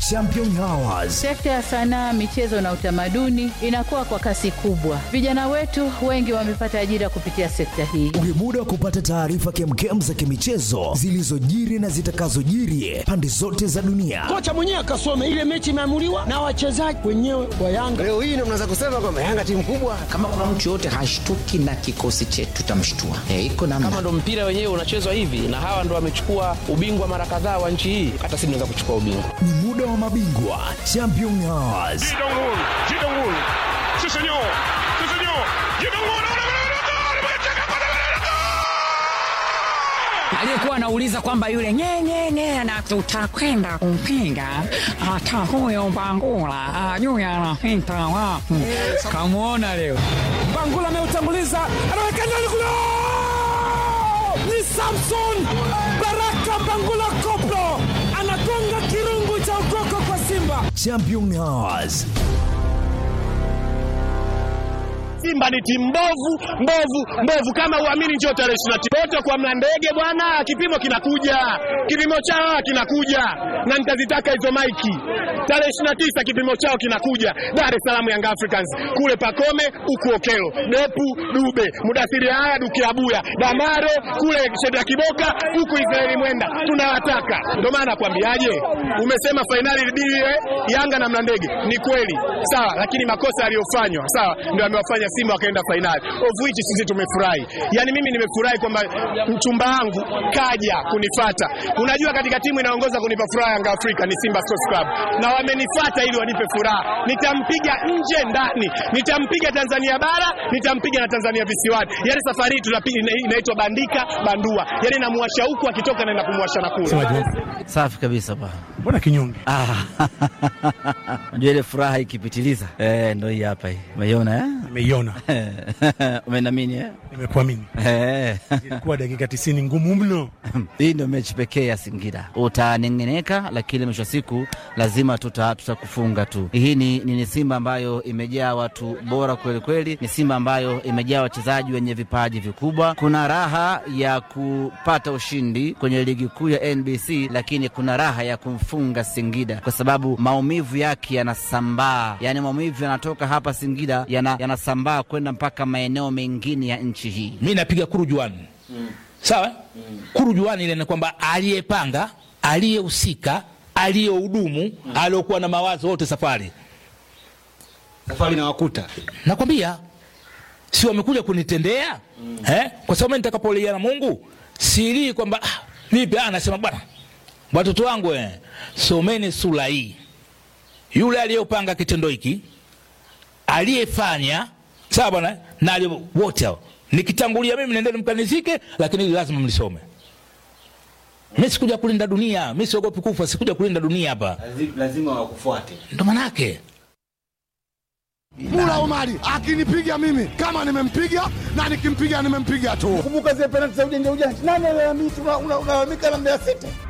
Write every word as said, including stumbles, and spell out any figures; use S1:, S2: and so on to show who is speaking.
S1: Champion Hours.
S2: Sekta ya sanaa, michezo na utamaduni inakuwa kwa kasi kubwa. Vijana wetu wengi wamepata ajira kupitia sekta hii.
S1: Ni muda wa kupata taarifa kemkem za kimichezo zilizojiri na zitakazojiri pande zote za dunia.
S3: Kocha mwenyewe akasome ile mechi imeamuliwa na wachezaji wenyewe wa Yanga.
S4: Leo hii mnaweza kusema kwamba Yanga timu kubwa.
S5: Kama kuna mtu yote hashtuki na kikosi chetu, tutamshtua. Eh, iko namna.
S6: Kama ndo mpira wenyewe unachezwa hivi na hawa ndo wamechukua ubingwa mara kadhaa wa nchi hii, hata sisi tunaweza kuchukua ubingwa.
S1: Ni muda wa mabingwa Champion Hours.
S7: Jidongul, Jidongul. Sí señor. Sí señor. Jidongul.
S8: Aliyekuwa anauliza kwamba yule nye nye nye na tutakwenda kumpinga hata huyo Bangula ajui anapita wapi. Kamuona leo
S3: Bangula ameutanguliza, anaweka ndani kule. Ni Samson Baraka Bangula Koplo anagonga kirungu cha ukoko kwa Simba.
S1: Champion Hours.
S3: Simba ni timu mbovu, mbovu, mbovu kama uamini njoo tarehe ishirini na tisa. Wote kwa Mlandege bwana, kipimo kinakuja. Kipimo chao kinakuja. Na nitazitaka hizo maiki. Tarehe ishirini na tisa kipimo chao kinakuja. Dar es Salaam Young Africans. Kule Pakome, huku Okelo. Depu, Dube, Mudasiri haya, Duki Abuya. Damaro, kule Shedra Kiboka, huku Israeli Mwenda. Tunawataka. Ndio maana nakwambiaje? Umesema finali bili Yanga na Mlandege. Ni kweli. Sawa, lakini makosa aliyofanywa, sawa, ndio amewafanya Simba wakaenda finali. Of which sisi tumefurahi. Yaani mimi nimefurahi kwamba mchumba wangu kaja kunifuata. Unajua katika timu inaongoza kunipa furaha Yanga Afrika ni Simba Sports Club. Na wamenifuata ili wanipe furaha. Nitampiga nje ndani. Nitampiga Tanzania bara, nitampiga na Tanzania visiwani. Yaani safari hii tunapiga inaitwa bandika bandua. Yaani namuasha huku akitoka na nakumwasha na kule.
S9: Safi kabisa bwana.
S10: Mbona kinyonge?
S9: Ah. Unajua ile furaha ikipitiliza. Eh, ndio hii hapa hii. Umeiona eh?
S10: Nimeiona.
S9: Umenamini eh?
S10: Nimekuamini.
S9: Eh.
S10: Ilikuwa dakika tisini ngumu mno.
S9: Hii ndio mechi pekee ya Singida. Utanengeneka lakini mwisho siku lazima tuta tutakufunga tu. Hii ni, ni Simba ambayo imejaa watu bora kweli kweli. Ni Simba ambayo imejaa wachezaji wenye vipaji vikubwa. Kuna raha ya kupata ushindi kwenye ligi kuu ya N B C, lakini kuna raha ya kumfunga Singida kwa sababu maumivu yake yanasambaa. Yaani maumivu yanatoka hapa Singida yana yanasambaa kwenda mpaka maeneo mengine ya nchi hii.
S11: Mimi napiga kurujuani. Mm. Sawa? Mm. Kurujuani ile ni kwamba aliyepanga, aliyehusika, aliyehudumu, mm. aliyokuwa na mawazo wote safari.
S4: Safari na wakuta.
S11: Nakwambia si wamekuja kunitendea? Mm. Eh? Kwa sababu mimi nitakapolia na Mungu, siri kwamba ah, vipi anasema bwana. Watoto wangu eh, someni sura hii. Yule aliyopanga kitendo hiki, aliyefanya, sawa bwana, na wote hao. Nikitangulia mimi nendeni mkanizike, lakini lazima mlisome. Mimi sikuja kulinda dunia, mimi siogopi kufa, sikuja kulinda dunia hapa.
S4: Lazima wakufuate.
S11: Ndio maana yake.
S12: Mula Omari akinipiga mimi kama nimempiga na nikimpiga nimempiga tu.
S13: Kumbuka zile penalti za ujanja ujanja. Nani analalamika unalalamika na Mbeya City?